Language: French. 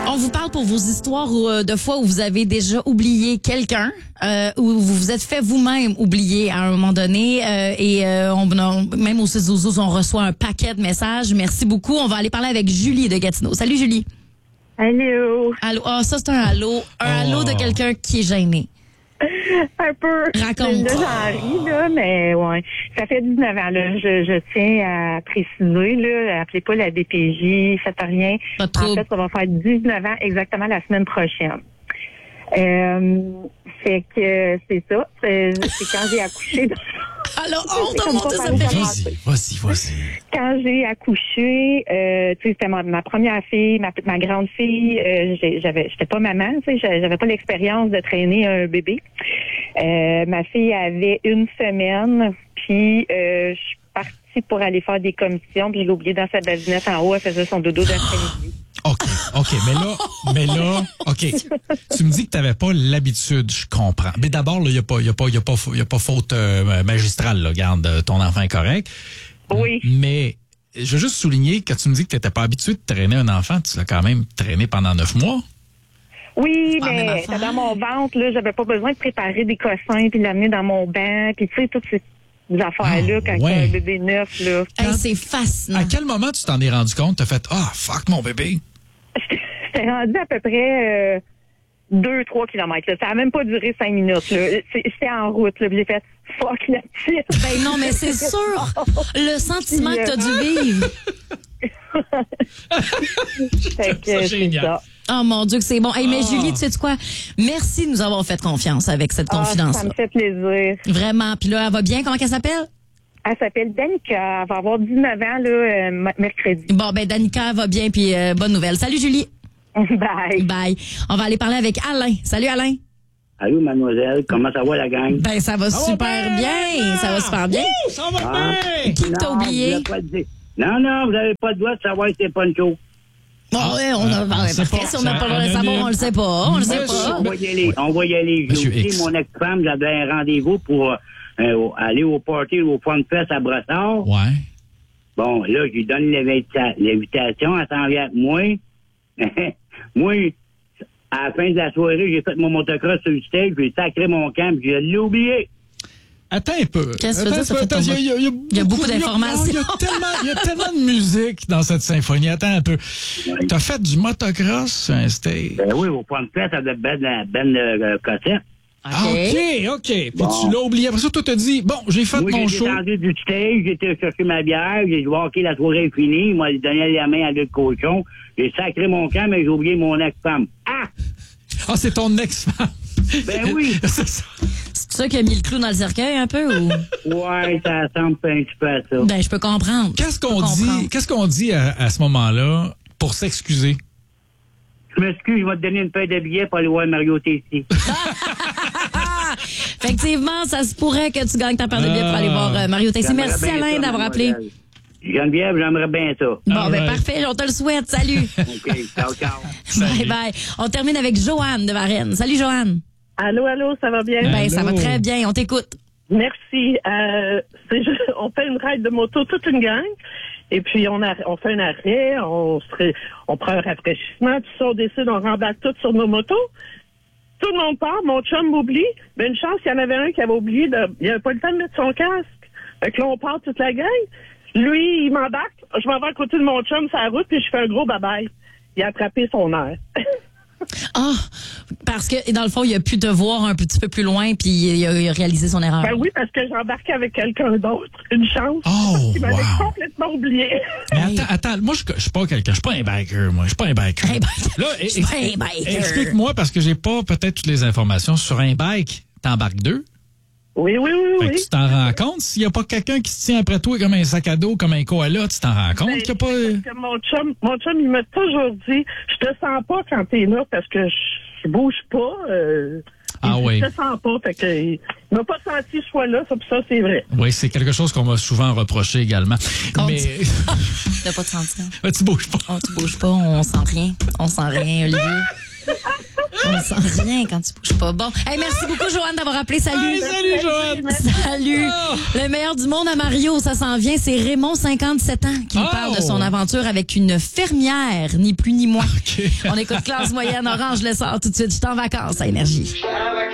On vous parle pour vos histoires de fois où vous avez déjà oublié quelqu'un, où vous vous êtes fait vous-même oublier à un moment donné. Même au 6-12-12, on reçoit un paquet de messages. Merci beaucoup. On va aller parler avec Julie de Gatineau. Salut, Julie. Allô. Allô. Ah, ça, c'est un allô. Un allô de quelqu'un qui est gêné. Un peu. Raconte. Là, j'en ris, là, mais ouais. Ça fait 19 ans, là. Je tiens à préciser, là. Appelez pas la DPJ, faites rien. Pas de trouble. En fait, ça va faire 19 ans exactement la semaine prochaine. Fait que c'est ça. C'est quand j'ai accouché. Alors, honte de monter sa péri. Vas-y. Quand j'ai accouché, tu sais, c'était ma première fille, ma grande fille. J'étais pas maman, tu sais, j'avais pas l'expérience de traîner un bébé. Ma fille avait 1 semaine, puis je suis partie pour aller faire des commissions, puis je l'ai oublié dans sa basinette en haut. Elle faisait son dodo d'après-midi. OK, mais là, OK. Tu me dis que tu n'avais pas l'habitude, je comprends. Mais d'abord, il n'y a pas faute magistrale, là. Regarde, ton enfant est correct. Oui. Mais je veux juste souligner que tu me dis que tu n'étais pas habitué de traîner un enfant. Tu l'as quand même traîné pendant 9 mois. Oui, mais dans mon ventre, là, j'avais pas besoin de préparer des cossins puis de l'amener dans mon bain, puis tu sais, toutes ces affaires-là, quand il y a un bébé neuf, là. Hey, c'est fascinant. À quel moment tu t'en es rendu compte? Tu as fait, fuck mon bébé. J'étais rendu à peu près 2-3 kilomètres. Là. Ça n'a même pas duré 5 minutes. Là. J'étais en route. Là, j'ai fait fuck la petite. Ben non, mais c'est sûr. Le sentiment que tu as dû vivre. Fait que c'est ça. Oh mon Dieu que c'est bon. Hey, mais Julie, tu sais quoi? Merci de nous avoir fait confiance avec cette confidence-là. Ça me fait plaisir. Vraiment. Puis là, elle va bien? Comment elle s'appelle? Elle s'appelle Danica. Elle va avoir 19 ans là, mercredi. Bon, ben Danica va bien, puis bonne nouvelle. Salut Julie. Bye. Bye. On va aller parler avec Alain. Salut Alain. Allô, mademoiselle, comment ça va la gang? Ben ça va super bien. Ça va super bien. Ça va bien. Qui t'a oublié? Non, vous n'avez pas le droit de savoir si c'est Poncho. Bon, ouais, si on n'a pas le droit de savoir, on le sait pas. On le sait pas. On va y aller. J'ai oublié mon ex-femme, j'avais un rendez-vous pour aller au party ou au Fun Fest à Brossard. Ouais. Bon, là, je lui donne l'invitation, elle s'en vient avec moi. Moi, à la fin de la soirée, j'ai fait mon motocross sur le stage, j'ai sacré mon camp, puis je l'ai oublié. Attends un peu. Qu'est-ce que ça fait? Il y a beaucoup d'informations. Il y a tellement de musique dans cette symphonie. Attends un peu. Ouais. T'as fait du motocross sur un stage? Ben oui, au Fun Fest, avec Ben Cossette. OK. Puis tu l'as oublié. Après ça, toi, t'as dit, bon, j'ai fait mon show. J'ai descendu du stage, j'ai été chercher ma bière, j'ai dit, OK, la soirée est finie. Moi, j'ai donné la main à l'autre cochon. J'ai sacré mon camp, mais j'ai oublié mon ex-femme. Ah, c'est ton ex-femme. Ben oui. C'est ça. C'est ça qui a mis le clou dans le cercueil un peu ou? Ouais, ça ressemble un petit peu à ça. Ben, je peux comprendre. Qu'est-ce qu'on dit à ce moment-là pour s'excuser? Je m'excuse, je vais te donner une paire de billets pour aller voir Mario Tessier. Effectivement, ça se pourrait que tu gagnes ta paire de billets pour aller voir Mario Tessier. Merci Alain d'avoir appelé. Geneviève, j'aimerais bien ça. Bon, ben parfait, on te le souhaite. Salut. OK, ciao. Bye bye. On termine avec Joanne de Varennes. Salut Joanne. Allô, ça va bien? Ben, ça va très bien, on t'écoute. Merci. On fait une ride de moto, toute une gang. Et puis, on fait un arrêt, on prend un rafraîchissement, tout ça, on décide, on rembarque tout sur nos motos. Tout le monde part, mon chum m'oublie. Mais une chance, il y en avait un qui avait oublié il avait pas le temps de mettre son casque. Fait que là, on part toute la gang. Lui, il m'embarque. Je m'en vais à côté de mon chum sur la route, puis je fais un gros bye-bye. Il a attrapé son air. Ah, parce que dans le fond, il a pu te voir un petit peu plus loin puis il a réalisé son erreur. Ben oui, parce que j'embarquais avec quelqu'un d'autre. Une chance. Oh, Il m'avait complètement oublié. Mais attends, moi je suis pas quelqu'un, je suis pas un biker, moi, je suis pas un biker. Là, explique-moi parce que j'ai pas peut-être toutes les informations sur un bike. T'embarques deux? Oui. Fait que tu t'en rends compte s'il n'y a pas quelqu'un qui se tient après toi comme un sac à dos, comme un koala, tu t'en rends compte qu'il n'y a pas... Parce que mon chum, il m'a toujours dit, je te sens pas quand t'es là parce que je bouge pas. Oui. Je te sens pas. Fait que, il m'a pas senti ce fois-là, ça c'est vrai. Oui, c'est quelque chose qu'on m'a souvent reproché également. Mais... T'as pas de sentir. Tu bouges pas. Oh, tu bouges pas, on sent rien. On sent rien, Olivier. On sent rien quand tu bouges pas. Bon, hey, merci beaucoup, Joanne, d'avoir appelé. Salut. Hey, salut, Joanne. Salut. Oh. Le meilleur du monde à Mario, ça s'en vient. C'est Raymond, 57 ans, qui nous parle de son aventure avec une fermière, ni plus ni moins. OK. On écoute Classe moyenne orange, le sort tout de suite. Je suis en vacances à Énergie.